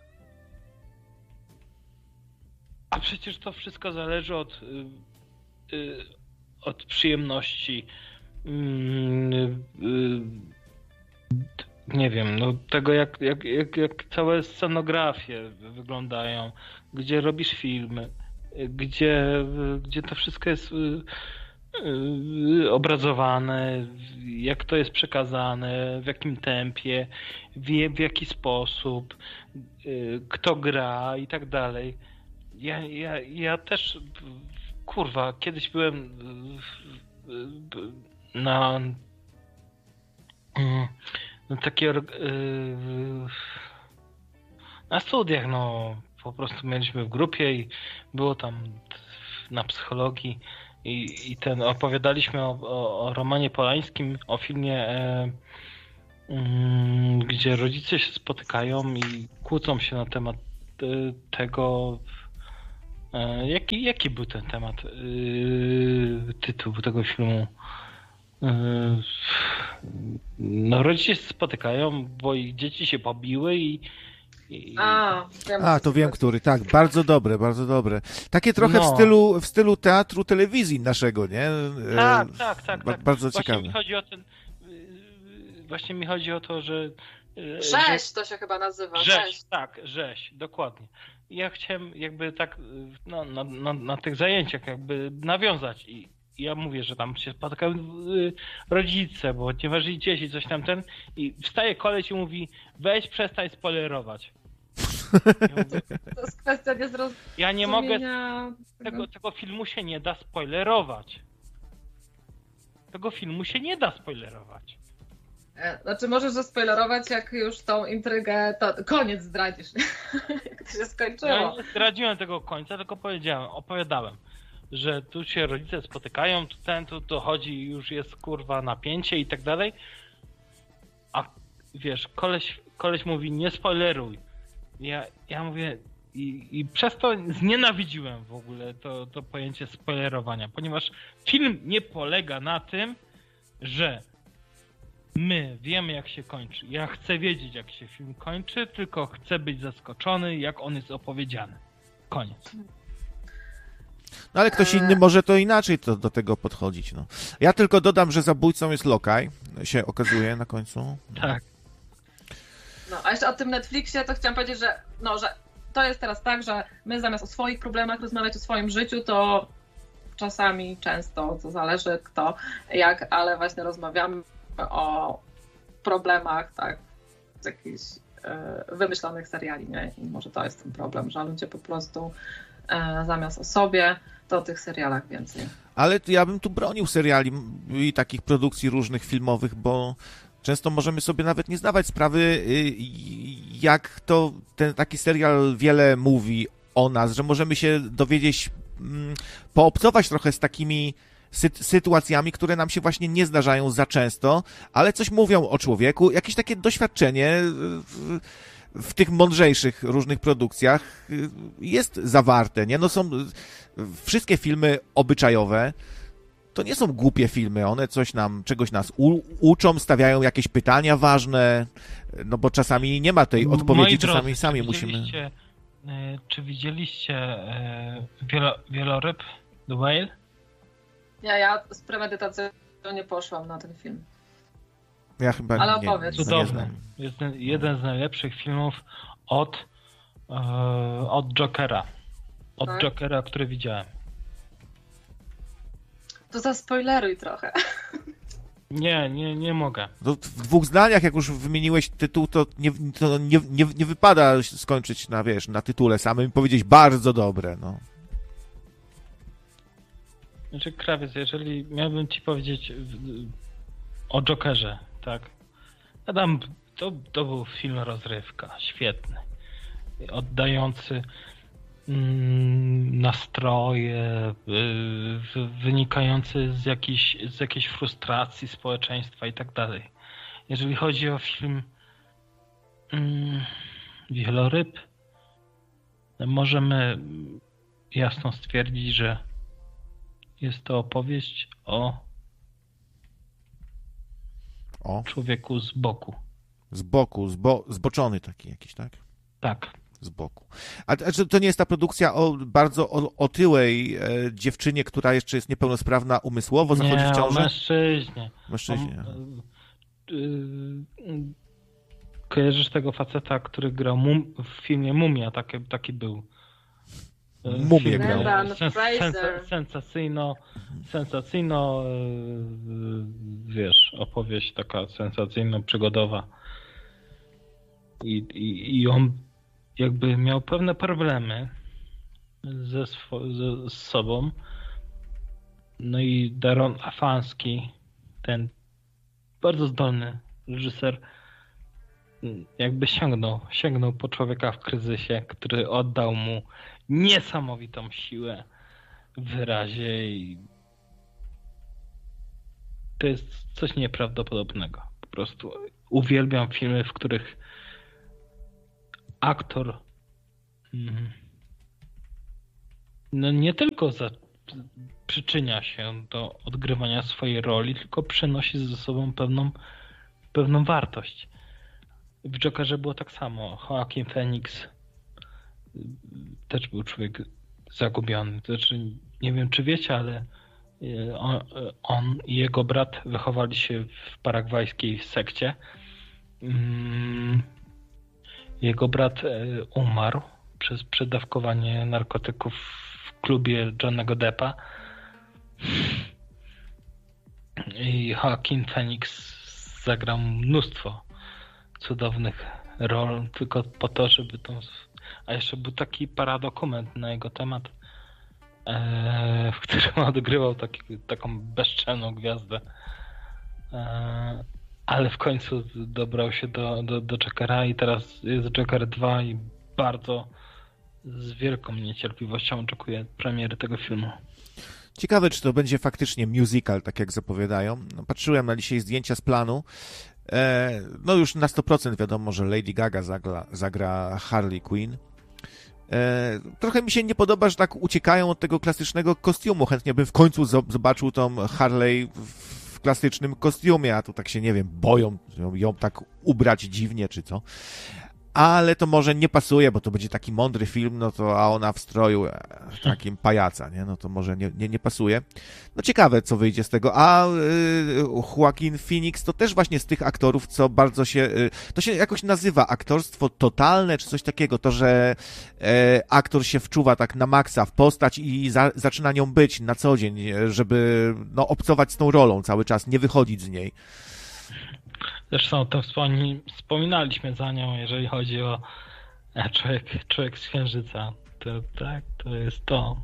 A przecież to wszystko zależy od, yy, od przyjemności, yy, yy, nie wiem, no tego jak, jak, jak, jak całe scenografie wyglądają, gdzie robisz filmy, gdzie, gdzie to wszystko jest yy, obrazowane, jak to jest przekazane, w jakim tempie, w, w jaki sposób, yy, kto gra i tak dalej. Ja, ja, ja też, kurwa, kiedyś byłem na, na takie, na studiach, no, po prostu mieliśmy w grupie i było tam na psychologii i, i ten opowiadaliśmy o, o, o Romanie Polańskim, o filmie e, mm, gdzie rodzice się spotykają i kłócą się na temat e, tego e, jaki, jaki był ten temat e, tytuł tego filmu. e, no rodzice się spotykają, bo ich dzieci się pobiły i I... A, wiem, A, to wiem, który, tak, bardzo dobre, bardzo dobre. Takie trochę No. w stylu w stylu teatru telewizji naszego, nie? E, Tak, tak, tak. ba- tak. Bardzo Właśnie ciekawe. mi chodzi o ten. yy, Właśnie mi chodzi o to, że. yy, Rzeź to się chyba nazywa. że- Rzeź, Rzeź. tak, rzeź, dokładnie. I ja chciałem jakby tak yy, no, na, na, na tych zajęciach jakby nawiązać i i ja mówię, że tam się spotkają yy, rodzice, bo ponieważ i dzieci, coś tam ten i wstaje koleś i mówi weź przestań spoilerować. Ja, mówię, To jest kwestia niezrozumienia. ja nie mogę Tego, tego filmu się nie da spoilerować. Tego filmu się nie da spoilerować. E, Znaczy możesz zaspoilerować, jak już tą intrygę, to koniec zdradzisz. Jak to się Ja skończyło. nie zdradziłem tego końca, tylko powiedziałem, opowiadałem, że tu się rodzice spotykają, tu ten, tu to chodzi, już jest kurwa napięcie i tak dalej. A wiesz, koleś, koleś mówi nie spoileruj. Ja, ja mówię i, i przez to znienawidziłem w ogóle to, to pojęcie spoilerowania, ponieważ film nie polega na tym, że my wiemy jak się kończy. Ja chcę wiedzieć jak się film kończy, tylko chcę być zaskoczony jak on jest opowiedziany. Koniec. No ale ktoś inny może to inaczej to, do tego podchodzić. No. Ja tylko dodam, że zabójcą jest Lokaj, się okazuje na końcu. Tak. No, a jeszcze o tym Netflixie to chciałam powiedzieć, że, no, że to jest teraz tak, że my zamiast o swoich problemach rozmawiać o swoim życiu, to czasami, często, to zależy kto, jak, ale właśnie rozmawiamy o problemach, tak, z jakichś e, wymyślonych seriali, nie? I może to jest ten problem, że ludzie po prostu e, zamiast o sobie, to o tych serialach więcej. Ale ja bym tu bronił seriali i takich produkcji różnych filmowych, bo często możemy sobie nawet nie zdawać sprawy, jak to ten taki serial wiele mówi o nas, że możemy się dowiedzieć, poobcować trochę z takimi sy- sytuacjami, które nam się właśnie nie zdarzają za często, ale coś mówią o człowieku, jakieś takie doświadczenie w, w tych mądrzejszych różnych produkcjach jest zawarte, nie? No są wszystkie filmy obyczajowe, to nie są głupie filmy, one coś nam, czegoś nas u, uczą, stawiają jakieś pytania ważne, no bo czasami nie ma tej odpowiedzi, Moi czasami drodzy, sami czy musimy... widzieliście, y, czy widzieliście y, wielo, wieloryb, The Whale? Ja, ja z premedytacją nie poszłam na ten film. Ja chyba Ale nie, opowiedz. nie Cudowny. znam. Jest ten, jeden z najlepszych filmów od, y, od Jokera. Od Tak? Jokera, który widziałem. To zaspoileruj trochę. Nie, nie, nie mogę. To w dwóch zdaniach, jak już wymieniłeś tytuł, to nie, to nie, nie, nie wypada skończyć na, wiesz, na tytule samym i powiedzieć bardzo dobre, no. Znaczy, Krawiec, jeżeli miałbym ci powiedzieć o Jokerze, tak? Adam, to, to był film rozrywka, świetny. Oddający mm, nastroje, y, wynikający z jakiejś, z jakiejś frustracji społeczeństwa i tak dalej. Jeżeli chodzi o film mm, Wieloryb, możemy jasno stwierdzić, że jest to opowieść o O, człowieku z boku. z boku, zbo, zboczony taki jakiś, tak? Tak. Z boku. A, a czy to nie jest ta produkcja o bardzo o, otyłej e, dziewczynie, która jeszcze jest niepełnosprawna umysłowo, zachodzi Nie, w o ciążę? mężczyźnie. Mężczyźnie. O, y, y, kojarzysz tego faceta, który grał mum, w filmie Mumia, taki, taki był. Y, Mumię film, grał. Brendan sens- Fraser. sens- Sensacyjno, sensacyjno, y, wiesz, opowieść taka sensacyjno-przygodowa. I, i, I on jakby miał pewne problemy ze, swo- ze z sobą. No i Darren Aronofsky, ten bardzo zdolny reżyser, jakby sięgnął, sięgnął po człowieka w kryzysie, który oddał mu niesamowitą siłę w wyrazie i to jest coś nieprawdopodobnego. Po prostu uwielbiam filmy, w których aktor no nie tylko za, przyczynia się do odgrywania swojej roli, tylko przynosi ze sobą pewną, pewną wartość. W Jokerze było tak samo. Joaquin Phoenix też był człowiek zagubiony. To znaczy, nie wiem czy wiecie, ale on, on i jego brat wychowali się w paragwajskiej sekcie. Jego brat umarł przez przedawkowanie narkotyków w klubie Johnnego Deppa. I Joaquin Phoenix zagrał mnóstwo cudownych rol tylko po to, żeby tą... A jeszcze był taki paradokument na jego temat, e, w którym odgrywał taki, taką bezczelną gwiazdę. E, ale w końcu dobrał się do, do, do Jokera i teraz jest Joker dwa i bardzo z wielką niecierpliwością oczekuję premiery tego filmu. Ciekawe, czy to będzie faktycznie musical, tak jak zapowiadają. No, patrzyłem na dzisiaj zdjęcia z planu. E, no już na sto procent wiadomo, że Lady Gaga zagra, zagra Harley Quinn. E, trochę mi się nie podoba, że tak uciekają od tego klasycznego kostiumu. Chętnie bym w końcu zobaczył tą Harley w klasycznym kostiumie, a tu tak się, nie wiem, boją ją, ją tak ubrać dziwnie, czy co. Ale to może nie pasuje, bo to będzie taki mądry film, no to, a ona w stroju e, takim pajaca, nie? No to może nie, nie, nie pasuje. No ciekawe, co wyjdzie z tego. A y, Joaquin Phoenix to też właśnie z tych aktorów, co bardzo się... Y, to się jakoś nazywa aktorstwo totalne, czy coś takiego. To, że y, aktor się wczuwa tak na maksa w postać i za, zaczyna nią być na co dzień, żeby no, obcować z tą rolą cały czas, nie wychodzić z niej. Zresztą to wspominaliśmy za nią, jeżeli chodzi o człowiek, człowiek z Księżyca. To tak, to jest to.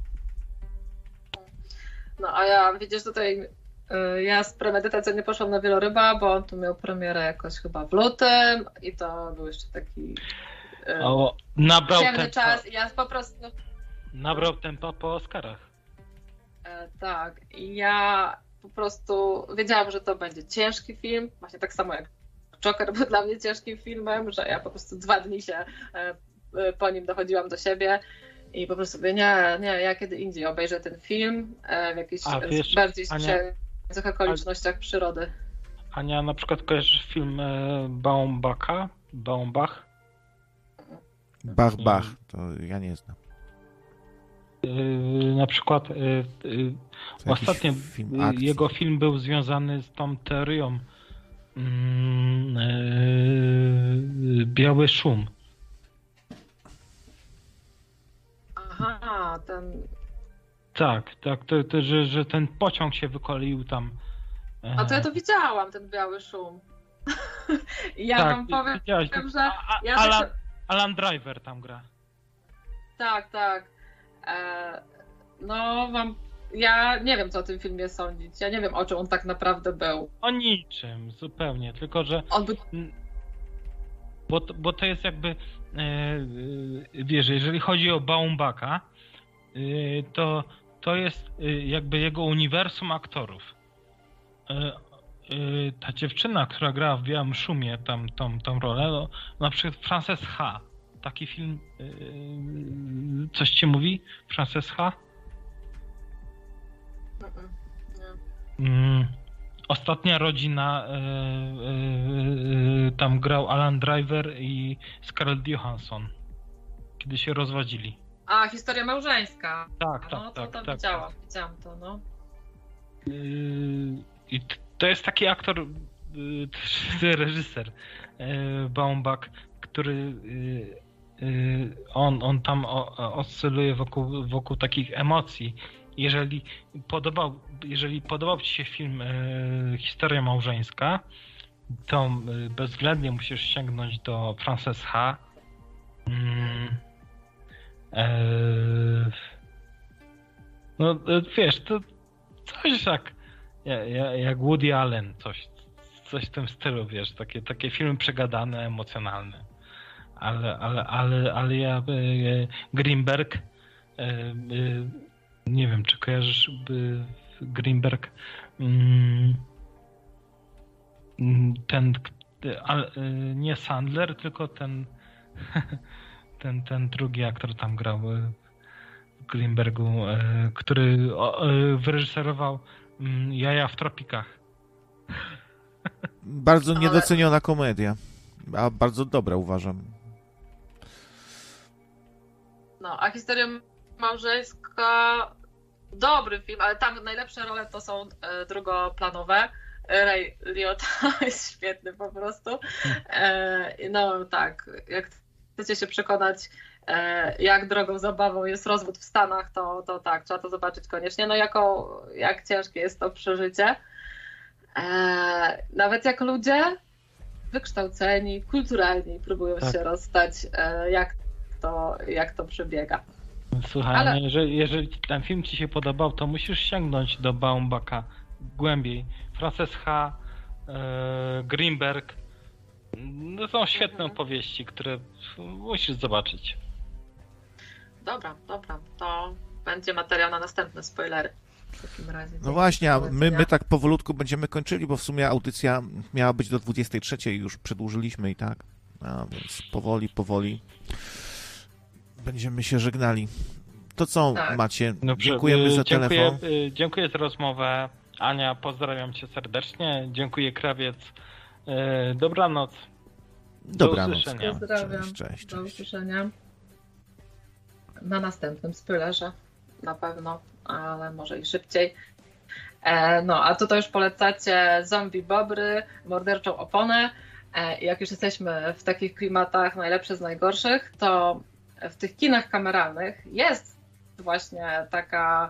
No a ja, widzisz, tutaj y, ja z premedytacją nie poszłam na Wieloryba, bo on tu miał premierę jakoś chyba w lutym i to był jeszcze taki y, o, nabrał ciemny tempa, czas i ja po prostu... Nabrał tempa po Oscarach. Y, tak, i ja po prostu wiedziałam, że to będzie ciężki film, właśnie tak samo jak Joker był dla mnie ciężkim filmem, że ja po prostu dwa dni się po nim dochodziłam do siebie i po prostu mówię, nie, nie, ja kiedy indziej obejrzę ten film w jakichś A, wiesz, bardziej sprzyjających okolicznościach przyrody. Ania, na przykład kojarzysz film Baumbaka? Baumbach? Bach, Bach, to ja nie znam. Na przykład ostatnio film jego film był związany z tą teorią mm, yy, Biały Szum. Aha, ten... Tak, tak, to, to, że, że ten pociąg się wykoleił tam. A to ja to widziałam, ten Biały Szum. Ja tak, wam powiem, to... że... Ja Alan, tak... Alan Driver tam gra. Tak, tak. E, no, wam... Ja nie wiem, co o tym filmie sądzić. Ja nie wiem, o czym on tak naprawdę był. O niczym, zupełnie. Tylko, że... On był... Bo, bo to jest jakby... E, wiesz, jeżeli chodzi o Baumbaka, e, to, to jest e, jakby jego uniwersum aktorów. E, e, ta dziewczyna, która grała w Białym Szumie tam, tą, tą rolę, no, na przykład Frances Ha. Taki film... E, coś ci mówi? Frances Ha? Mm, Ostatnia rodzina, y, y, y, tam grał Alan Driver i Scarlett Johansson, kiedy się rozwodzili. A, historia małżeńska. Tak, tak, no, to, tak. to tak, widziałam, tak. widziałam to, no. Y, I to jest taki aktor, y, reżyser, y, Baumbach, który y, y, on, on tam o, oscyluje wokół, wokół takich emocji. Jeżeli podobał, jeżeli podobał ci się film e, Historia małżeńska, to e, bezwzględnie musisz sięgnąć do Frances Ha. Mm, e, no wiesz, to coś jak, jak, jak Woody Allen, coś, coś w tym stylu, wiesz, takie, takie filmy przegadane, emocjonalne. Ale, ale, ale, ale ja Greenberg, nie wiem, czy kojarzysz Greenberg, ten, nie Sandler, tylko ten ten, ten drugi aktor tam grał w Greenbergu, który wyreżyserował Jaja w tropikach. Bardzo niedoceniona komedia, a bardzo dobra, uważam. No, a Historia małżeńska, dobry film, ale tam najlepsze role to są e, drugoplanowe. Ray Liotta jest świetny po prostu. E, no tak, jak chcecie się przekonać, e, jak drogą zabawą jest rozwód w Stanach, to, to tak, trzeba to zobaczyć koniecznie. No jako, jak ciężkie jest to przeżycie. E, nawet jak ludzie wykształceni, kulturalni próbują tak się rozstać, e, jak to, jak to przebiega. Słuchaj, ale... jeżeli, jeżeli ten film ci się podobał, to musisz sięgnąć do Baumbach'a głębiej. Frances H., e, Greenberg. No są świetne mhm. opowieści, które musisz zobaczyć. Dobra, dobra. To będzie materiał na następne spoilery. W takim razie. No właśnie, a my, my tak powolutku będziemy kończyli, bo w sumie audycja miała być do dwudziestej trzeciej, już przedłużyliśmy i tak. A więc powoli, powoli będziemy się żegnali. To co, tak. Macie? Dobrze, dziękujemy za dziękuję, telefon. Dziękuję za rozmowę. Ania, pozdrawiam cię serdecznie. Dziękuję, Krawiec. Dobranoc. Do Dobranoc. usłyszenia. Pozdrawiam. Cześć, cześć, Do usłyszenia. Na następnym spoilerze. Na pewno, ale może i szybciej. No, a tutaj już polecacie Zombie Bobry, Morderczą oponę. Jak już jesteśmy w takich klimatach najlepsze z najgorszych, to w tych kinach kameralnych jest właśnie taka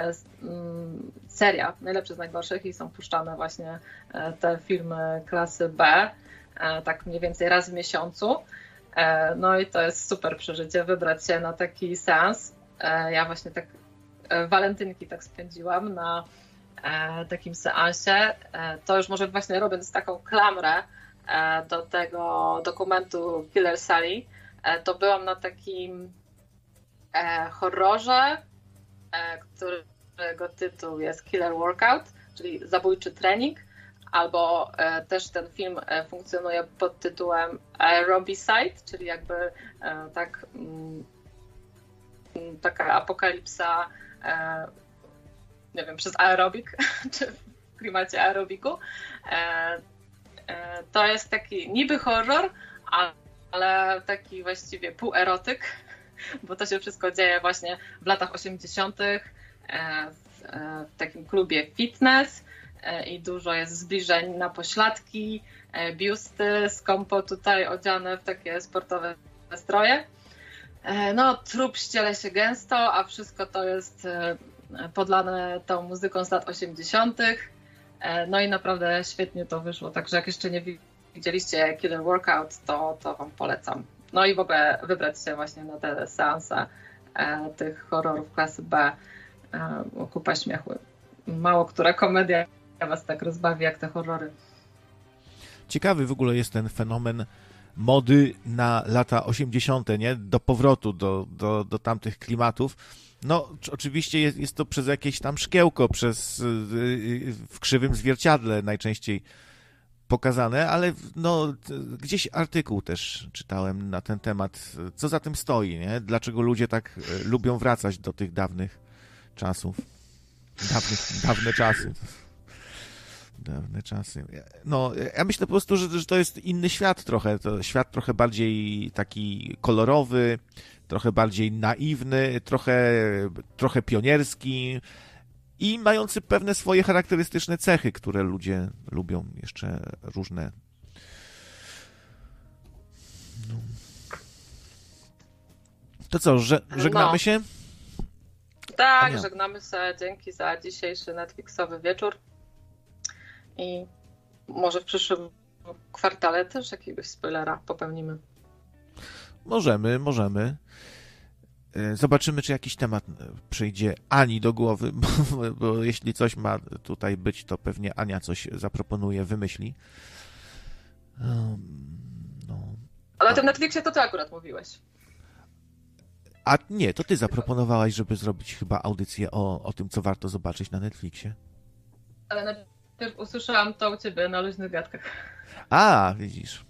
seria najlepsze z najgorszych i są puszczane właśnie te filmy klasy B, tak mniej więcej raz w miesiącu. No i to jest super przeżycie, wybrać się na taki seans. Ja właśnie tak walentynki tak spędziłam na takim seansie. To już może właśnie robiąc taką klamrę do tego dokumentu Killer Sally, to byłam na takim horrorze, którego tytuł jest Killer Workout, czyli zabójczy trening, albo też ten film funkcjonuje pod tytułem Aerobicide, czyli jakby tak taka apokalipsa, nie wiem, przez aerobik, czy w klimacie aerobiku. To jest taki niby horror, ale taki właściwie półerotyk, bo to się wszystko dzieje właśnie w latach osiemdziesiątych w, w takim klubie fitness i dużo jest zbliżeń na pośladki, biusty skąpo tutaj odziane w takie sportowe stroje. No, trup ściele się gęsto, a wszystko to jest podlane tą muzyką z lat osiemdziesiątych. No i naprawdę świetnie to wyszło, także jak jeszcze nie widzieliście Killer Workout, to, to wam polecam. No i w ogóle wybrać się właśnie na te seanse e, tych horrorów klasy B. E, kupa śmiechu. Mało która komedia was tak rozbawi jak te horrory. Ciekawy w ogóle jest ten fenomen mody na lata osiemdziesiąte, nie? Do powrotu do, do, do tamtych klimatów. No, oczywiście jest, jest to przez jakieś tam szkiełko, przez w krzywym zwierciadle najczęściej pokazane, ale no, gdzieś artykuł też czytałem na ten temat, co za tym stoi, nie? Dlaczego ludzie tak lubią wracać do tych dawnych czasów. Dawnych, dawne czasy. Dawne czasy. No, ja myślę po prostu, że, że to jest inny świat trochę. To świat trochę bardziej taki kolorowy, trochę bardziej naiwny, trochę, trochę pionierski i mający pewne swoje charakterystyczne cechy, które ludzie lubią, jeszcze różne. No. To co, że, żegnamy no. się? Tak, Ania. Żegnamy się. Dzięki za dzisiejszy Netflixowy wieczór. I może w przyszłym kwartale też jakiegoś spoilera popełnimy. Możemy, możemy. Zobaczymy, czy jakiś temat przyjdzie Ani do głowy, bo, bo jeśli coś ma tutaj być, to pewnie Ania coś zaproponuje, wymyśli. No. Ale o tym Netflixie to ty akurat mówiłeś. A nie, to ty zaproponowałaś, żeby zrobić chyba audycję o, o tym, co warto zobaczyć na Netflixie. Ale najpierw usłyszałam to u ciebie na luźnych gadkach. A, widzisz.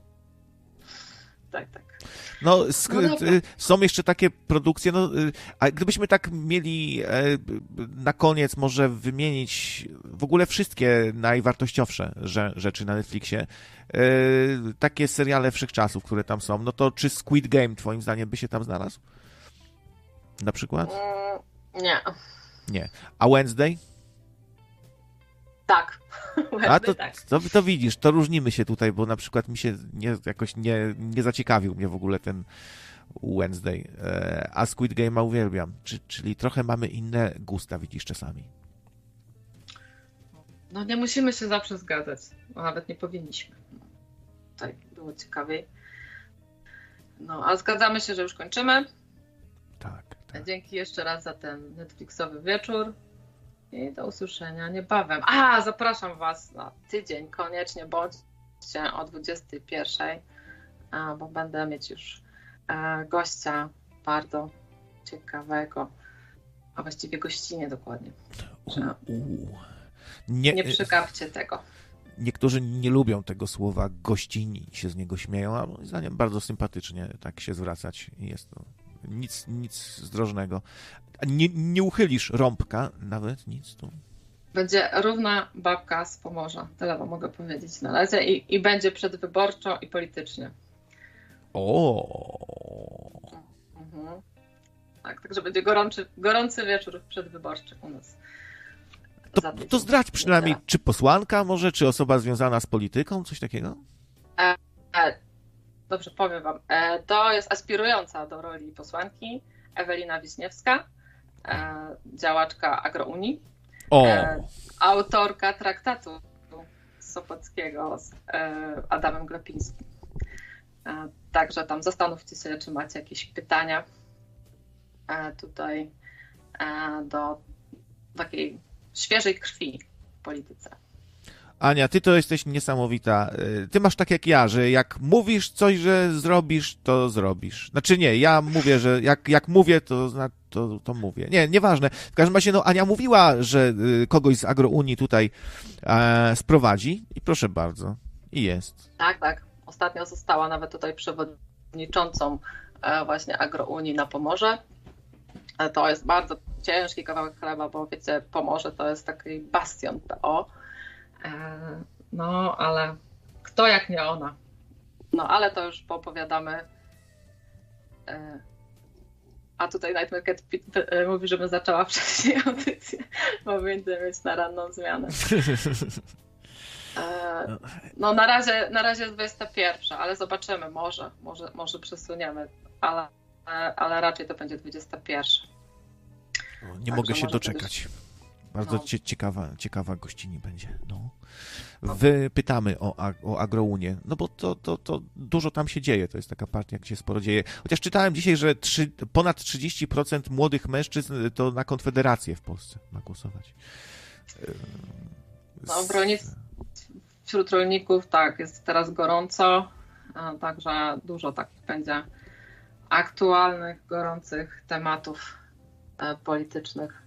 Tak, tak. No, sk- no są jeszcze takie produkcje, no, a gdybyśmy tak mieli e, na koniec może wymienić w ogóle wszystkie najwartościowsze że, rzeczy na Netflixie, e, takie seriale wszechczasów, które tam są, no to czy Squid Game twoim zdaniem by się tam znalazł? Na przykład? Mm, nie. Nie. A Wednesday? Tak. A to, to, to widzisz, to różnimy się tutaj, bo na przykład mi się nie, jakoś nie, nie zaciekawił mnie w ogóle ten Wednesday, a Squid Game'a uwielbiam, Czy, czyli trochę mamy inne gusta, widzisz, czasami. No nie musimy się zawsze zgadzać, bo nawet nie powinniśmy. Tutaj było ciekawiej. No, a zgadzamy się, że już kończymy. Tak, tak. Dzięki jeszcze raz za ten Netflixowy wieczór. I do usłyszenia niebawem. A, zapraszam Was na tydzień. Koniecznie bądźcie o dwudziestej pierwszej, bo będę mieć już gościa bardzo ciekawego, a właściwie gościnie dokładnie. U, u. Nie, nie przegapcie tego. Niektórzy nie lubią tego słowa gościni, się z niego śmieją, a moim zdaniem bardzo sympatycznie tak się zwracać. Jest to nic, nic zdrożnego. Nie, nie uchylisz rąbka, nawet nic tu. Będzie równa babka z Pomorza, tyle wam mogę powiedzieć na razie. I, i będzie przedwyborczo i politycznie. O. Mhm. Tak, także będzie gorący, gorący wieczór przedwyborczy u nas. To, to zdradź przynajmniej, czy posłanka może, czy osoba związana z polityką, coś takiego? E, e, dobrze, powiem wam. E, to jest aspirująca do roli posłanki Ewelina Wiśniewska, e, działaczka Agrounii, e, autorka traktatu Sopockiego z e, Adamem Glapińskim. E, także tam zastanówcie się, czy macie jakieś pytania e, tutaj e, do takiej świeżej krwi w polityce. Ania, ty to jesteś niesamowita. Ty masz tak jak ja, że jak mówisz coś, że zrobisz, to zrobisz. Znaczy nie, ja mówię, że jak, jak mówię, to, to, to mówię. Nie, nieważne. W każdym razie, no Ania mówiła, że kogoś z Agrounii tutaj e, sprowadzi i proszę bardzo. I jest. Tak, tak. Ostatnio została nawet tutaj przewodniczącą e, właśnie Agrounii na Pomorze. E, to jest bardzo ciężki kawałek chleba, bo wiecie, Pomorze to jest taki bastion P O. No, ale kto jak nie ona? No, ale to już poopowiadamy. A tutaj Night Market mówi, żebym zaczęła wcześniej audycję, bo będę mieć na ranną zmianę. No, na razie, na razie jest dwudziesta pierwsza, ale zobaczymy, może, może, może przesuniemy, ale, ale raczej to będzie dwudziesta pierwsza. Nie tak, mogę się doczekać. Bardzo no. ciekawa, ciekawa gościni będzie. No. Wypytamy o, o Agrounię, no bo to, to, to dużo tam się dzieje. To jest taka partia, gdzie sporo dzieje. Chociaż czytałem dzisiaj, że trzy, ponad trzydzieści procent młodych mężczyzn to na Konfederację w Polsce ma głosować. Z... No, w rolnic... Wśród rolników tak, jest teraz gorąco, także dużo tak będzie aktualnych, gorących tematów politycznych.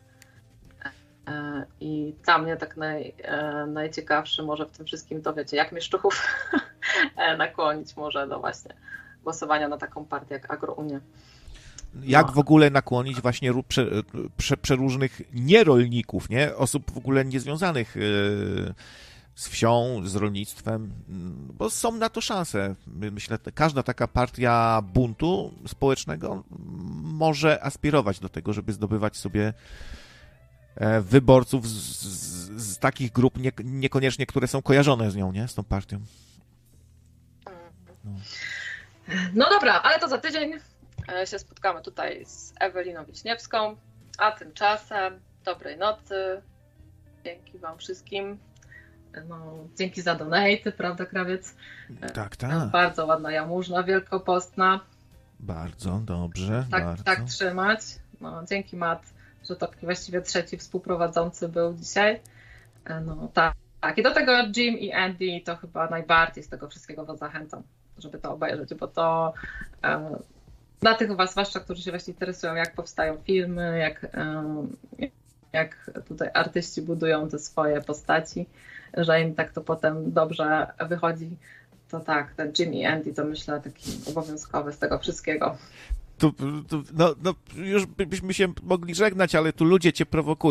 I dla mnie tak naj, najciekawszy może w tym wszystkim to wiecie, jak Mieszczuchów nakłonić może do właśnie głosowania na taką partię jak Agrounia. Jak no. w ogóle nakłonić właśnie prze, prze, przeróżnych nierolników, nie? Osób w ogóle niezwiązanych z wsią, z rolnictwem, bo są na to szanse. Myślę, że każda taka partia buntu społecznego może aspirować do tego, żeby zdobywać sobie wyborców z, z, z takich grup, nie, niekoniecznie, które są kojarzone z nią, nie? Z tą partią. No. no dobra, ale to za tydzień się spotkamy tutaj z Eweliną Wiśniewską, a tymczasem dobrej nocy. Dzięki wam wszystkim. No, dzięki za donaty, prawda, Krawiec? Tak, tak. Bardzo ładna jałmużna wielkopostna. Bardzo dobrze, tak, bardzo. Tak trzymać. No, dzięki Matt, że to właściwie trzeci współprowadzący był dzisiaj. No tak, tak. I do tego Jim i Andy to chyba najbardziej z tego wszystkiego was zachęcam, żeby to obejrzeć, bo to e, dla tych was, zwłaszcza, którzy się właśnie interesują, jak powstają filmy, jak, e, jak tutaj artyści budują te swoje postaci, że im tak to potem dobrze wychodzi, to tak, ten Jim i Andy to myślę taki obowiązkowy z tego wszystkiego. Tu, tu, no, no, już byśmy się mogli żegnać, ale tu ludzie cię prowokują.